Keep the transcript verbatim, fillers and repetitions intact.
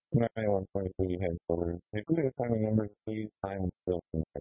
ninety-one point three headquarters. Repeat the timing number, please. Time is still tonight.